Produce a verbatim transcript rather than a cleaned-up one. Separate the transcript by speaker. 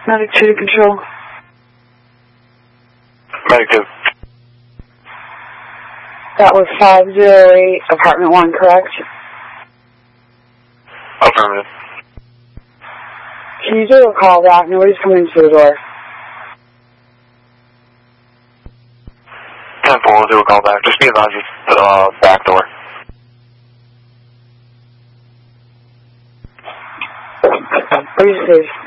Speaker 1: Medic two to control.
Speaker 2: Medic two.
Speaker 1: That was five zero eight, apartment one, correct?
Speaker 2: Affirmative.
Speaker 1: Can you do a call back? Nobody's coming to the door.
Speaker 2: ten four, we'll do a call back. Just be advised at the uh, back door.
Speaker 1: Please, please.